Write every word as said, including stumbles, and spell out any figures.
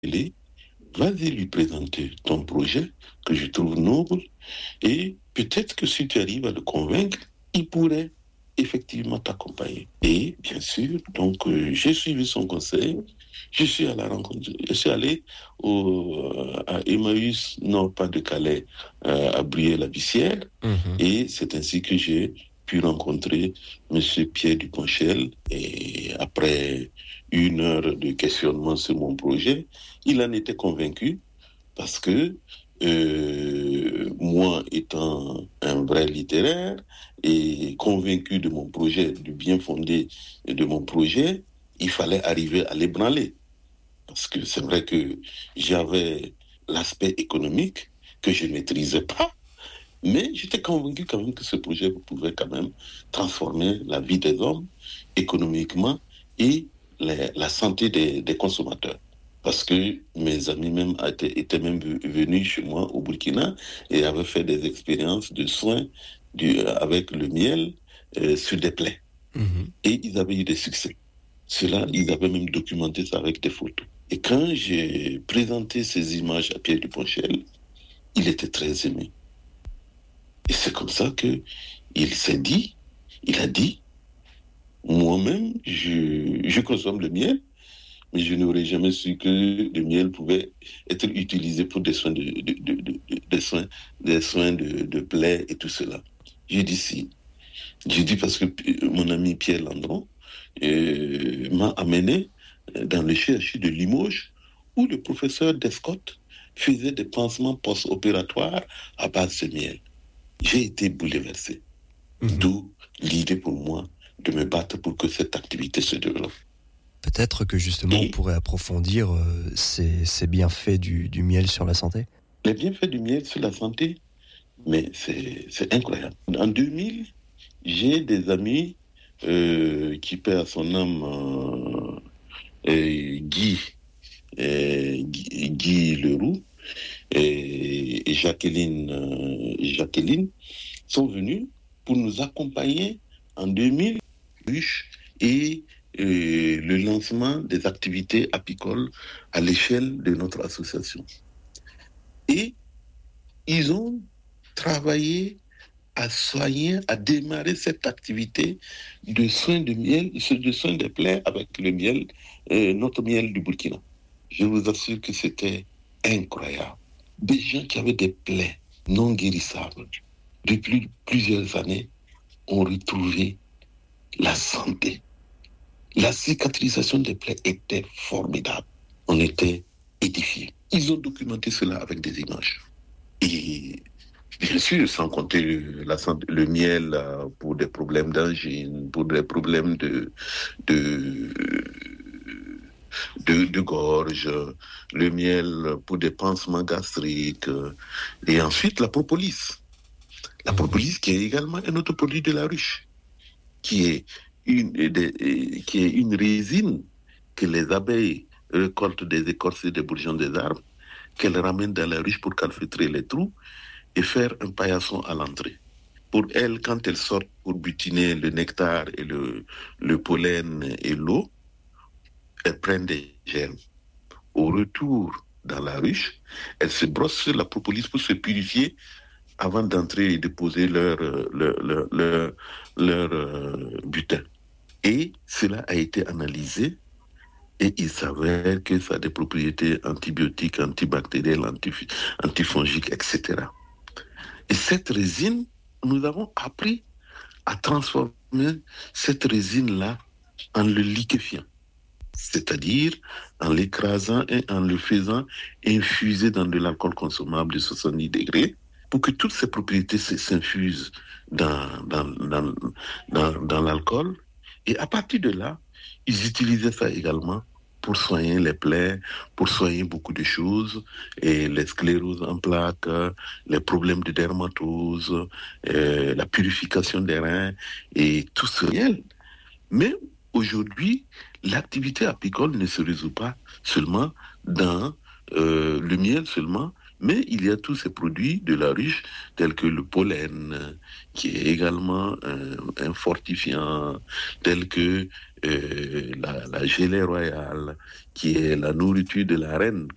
télé, vas-y lui présenter ton projet que je trouve noble et peut-être que si tu arrives à le convaincre, il pourrait effectivement t'accompagner. Et bien sûr, donc euh, j'ai suivi son conseil, je suis à la rencontre, je suis allé au, à Emmaüs, Nord Pas-de-Calais, euh, à Briey-la-Bissière, Mhm. et c'est ainsi que j'ai pu rencontrer Monsieur Pierre Duponchel. Et après une heure de questionnement sur mon projet, il en était convaincu parce que euh, moi étant un vrai littéraire et convaincu de mon projet, du bien fondé de mon projet, il fallait arriver à l'ébranler. Parce que c'est vrai que j'avais l'aspect économique que je ne maîtrisais pas, mais j'étais convaincu quand même que ce projet pouvait quand même transformer la vie des hommes économiquement et les- la santé des, des consommateurs. Parce que mes amis même étaient, étaient même venus chez moi au Burkina et avaient fait des expériences de soins du, avec le miel euh, sur des plaies. Mhm. Et ils avaient eu des succès. Cela, ils avaient même documenté ça avec des photos. Et quand j'ai présenté ces images à Pierre Duponchel, il était très ému. Et c'est comme ça que il s'est dit, il a dit, moi-même, je, je consomme le miel, mais je n'aurais jamais su que le miel pouvait être utilisé pour des soins de, de, de, de- de- des soins, des soins de, de plaies et tout cela. J'ai dit si. J'ai dit parce que euh, mon ami Pierre Landron euh, m'a amené dans le C H U de Limoges où le professeur Descott faisait des pansements post-opératoires à base de miel. J'ai été bouleversé. Mhm. D'où l'idée pour moi de me battre pour que cette activité se développe. Peut-être que justement on Et pourrait approfondir euh, ces, ces bienfaits du, du miel sur la santé. les bienfaits du miel sur la santé, mais c'est, c'est incroyable. En deux mille, j'ai des amis euh, qui paient à son âme euh, euh, Guy, euh, Guy, Guy Leroux et, et Jacqueline, euh, Jacqueline sont venus pour nous accompagner en deux mille ruches et euh, le lancement des activités apicoles à l'échelle de notre association. Et ils ont travaillé à soigner, à démarrer cette activité de soins de miel, de soins de plaies avec le miel, euh, notre miel du Burkina. Je vous assure que c'était incroyable. Des gens qui avaient des plaies non guérissables depuis plusieurs années ont retrouvé la santé. La cicatrisation des plaies était formidable. On était édifiés. Ils ont documenté cela avec des images. Et bien sûr, sans compter le, la, le miel euh, pour des problèmes d'angine, pour des problèmes de, de, de, de gorge, le miel pour des pansements gastriques, et ensuite la propolis. La propolis qui est également un autre produit de la ruche, qui est une, des, qui est une résine que les abeilles récoltent des écorces et des bourgeons des arbres, qu'elles ramènent dans la ruche pour calfeutrer les trous et faire un paillasson à l'entrée. Pour elles, quand elles sortent pour butiner le nectar et le, le pollen et l'eau, elles prennent des germes. Au retour dans la ruche, elles se brossent sur la propolis pour se purifier avant d'entrer et de poser leur, leur, leur, leur, leur euh, butin. Et cela a été analysé et il s'avère que ça a des propriétés antibiotiques, antibactérielles, antif- antifongiques, et cetera. Et cette résine, nous avons appris à transformer cette résine-là en le liquéfiant, c'est-à-dire en l'écrasant et en le faisant infuser dans de l'alcool consommable de soixante-dix degrés pour que toutes ces propriétés s'infusent dans, dans, dans, dans, dans l'alcool. Et à partir de là, ils utilisaient ça également pour soigner les plaies, pour soigner beaucoup de choses, et les scléroses en plaques, les problèmes de dermatose, euh, la purification des reins, et tout ce miel. Mais aujourd'hui, l'activité apicole ne se résout pas seulement dans euh, le miel seulement, mais il y a tous ces produits de la ruche, tels que le pollen, qui est également un, un fortifiant, tel que euh, la, la gelée royale, qui est la nourriture de la reine,